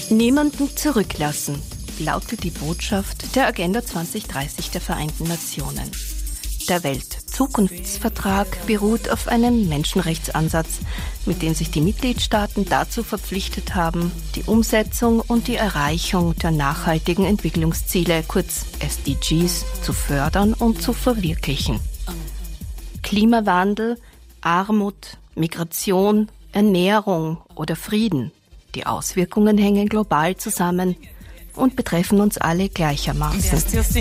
Niemanden zurücklassen, lautet die Botschaft der Agenda 2030 der Vereinten Nationen. Der Weltzukunftsvertrag beruht auf einem Menschenrechtsansatz, mit dem sich die Mitgliedstaaten dazu verpflichtet haben, die Umsetzung und die Erreichung der nachhaltigen Entwicklungsziele, kurz SDGs, zu fördern und zu verwirklichen. Klimawandel, Armut, Migration, Ernährung oder Frieden. Die Auswirkungen hängen global zusammen und betreffen uns alle gleichermaßen.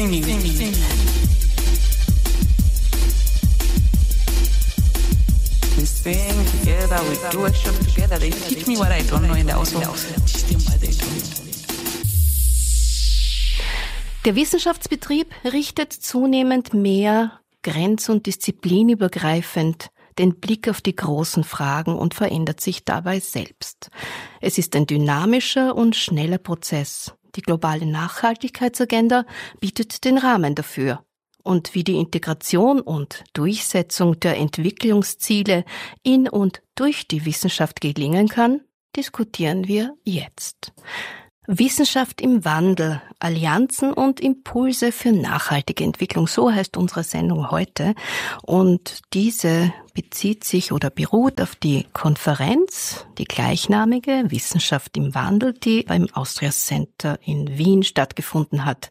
Der Wissenschaftsbetrieb richtet zunehmend mehr grenz- und disziplinübergreifend den Blick auf die großen Fragen und verändert sich dabei selbst. Es ist ein dynamischer und schneller Prozess. Die globale Nachhaltigkeitsagenda bietet den Rahmen dafür. Und wie die Integration und Durchsetzung der Entwicklungsziele in und durch die Wissenschaft gelingen kann, diskutieren wir jetzt. Wissenschaft im Wandel, Allianzen und Impulse für nachhaltige Entwicklung, so heißt unsere Sendung heute. Und diese bezieht sich oder beruht auf die Konferenz, die gleichnamige Wissenschaft im Wandel, die beim Austria Center in Wien stattgefunden hat.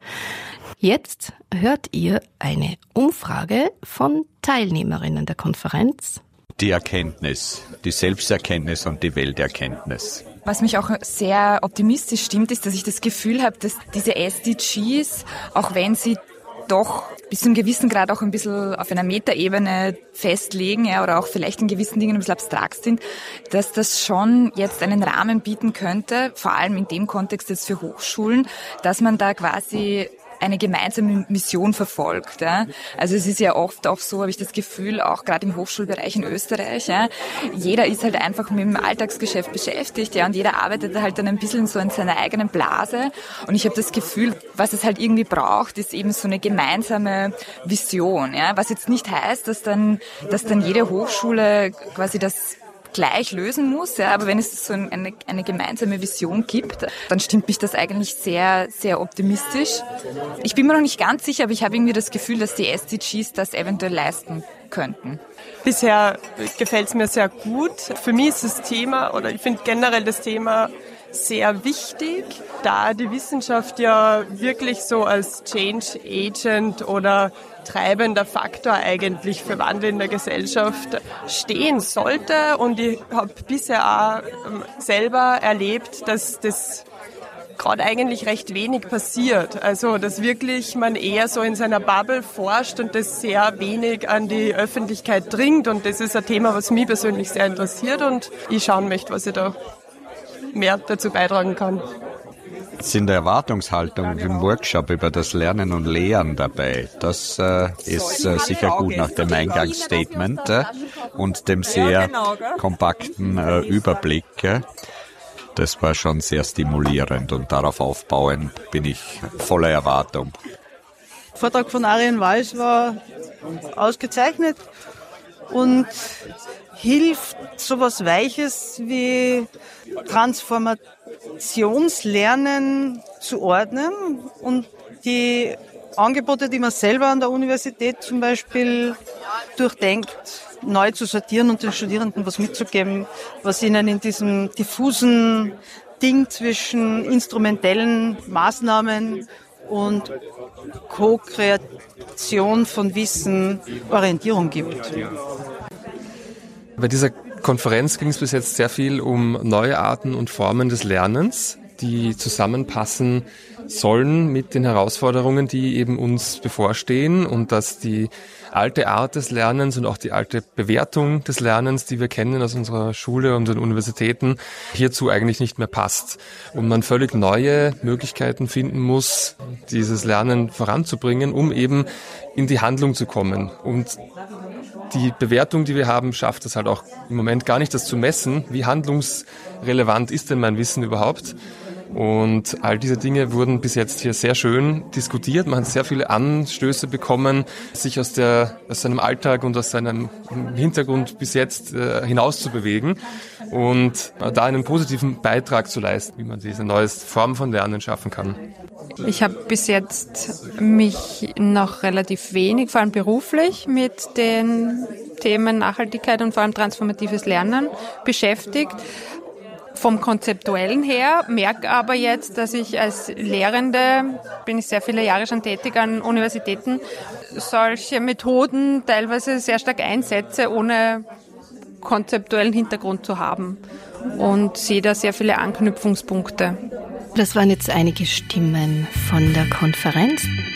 Jetzt hört ihr eine Umfrage von Teilnehmerinnen der Konferenz. Die Erkenntnis, die Selbsterkenntnis und die Welterkenntnis. Was mich auch sehr optimistisch stimmt, ist, dass ich das Gefühl habe, dass diese SDGs, auch wenn sie doch bis zu einem gewissen Grad auch ein bisschen auf einer Metaebene festlegen, ja, oder auch vielleicht in gewissen Dingen ein bisschen abstrakt sind, dass das schon jetzt einen Rahmen bieten könnte, vor allem in dem Kontext jetzt für Hochschulen, dass man da quasi eine gemeinsame Mission verfolgt. Ja. Also es ist ja oft auch so, habe ich das Gefühl, auch gerade im Hochschulbereich in Österreich, ja, jeder ist halt einfach mit dem Alltagsgeschäft beschäftigt, ja, und jeder arbeitet halt dann ein bisschen so in seiner eigenen Blase. Und ich habe das Gefühl, was es halt irgendwie braucht, ist eben so eine gemeinsame Vision. Ja. Was jetzt nicht heißt, dass dann jede Hochschule quasi das gleich lösen muss, ja, aber wenn es so eine gemeinsame Vision gibt, dann stimmt mich das eigentlich sehr, sehr optimistisch. Ich bin mir noch nicht ganz sicher, aber ich habe irgendwie das Gefühl, dass die SDGs das eventuell leisten könnten. Bisher gefällt es mir sehr gut. Für mich ist das Thema, oder ich finde generell das Thema sehr wichtig, da die Wissenschaft ja wirklich so als Change Agent oder treibender Faktor eigentlich für Wandel in der Gesellschaft stehen sollte. Und ich habe bisher auch selber erlebt, dass das gerade eigentlich recht wenig passiert. Also, dass wirklich man eher so in seiner Bubble forscht und das sehr wenig an die Öffentlichkeit dringt. Und das ist ein Thema, was mich persönlich sehr interessiert und ich schauen möchte, was ich da mehr dazu beitragen kann. Sind Erwartungshaltung im Workshop über das Lernen und Lehren dabei? Das ist sicher gut nach dem Eingangsstatement und dem sehr kompakten Überblick. Das war schon sehr stimulierend und darauf aufbauend bin ich voller Erwartung. Der Vortrag von Arjen Walsch war ausgezeichnet und hilft sowas Weiches wie Transformationslernen zu ordnen und die Angebote, die man selber an der Universität zum Beispiel durchdenkt, neu zu sortieren und den Studierenden was mitzugeben, was ihnen in diesem diffusen Ding zwischen instrumentellen Maßnahmen und Co-Kreation von Wissen Orientierung gibt. Bei dieser Konferenz ging es bis jetzt sehr viel um neue Arten und Formen des Lernens, die zusammenpassen sollen mit den Herausforderungen, die eben uns bevorstehen und dass die alte Art des Lernens und auch die alte Bewertung des Lernens, die wir kennen aus unserer Schule und den Universitäten, hierzu eigentlich nicht mehr passt. Und man völlig neue Möglichkeiten finden muss, dieses Lernen voranzubringen, um eben in die Handlung zu kommen. Und die Bewertung, die wir haben, schafft es halt auch im Moment gar nicht, das zu messen. Wie handlungsrelevant ist denn mein Wissen überhaupt? Und all diese Dinge wurden bis jetzt hier sehr schön diskutiert. Man hat sehr viele Anstöße bekommen, sich aus seinem Alltag und aus seinem Hintergrund bis jetzt hinaus zu bewegen und da einen positiven Beitrag zu leisten, wie man diese neue Form von Lernen schaffen kann. Ich habe bis jetzt mich noch relativ wenig, vor allem beruflich, mit den Themen Nachhaltigkeit und vor allem transformatives Lernen beschäftigt. Vom Konzeptuellen her, merke aber jetzt, dass ich als Lehrende, bin ich sehr viele Jahre schon tätig an Universitäten, solche Methoden teilweise sehr stark einsetze, ohne konzeptuellen Hintergrund zu haben und sehe da sehr viele Anknüpfungspunkte. Das waren jetzt einige Stimmen von der Konferenz.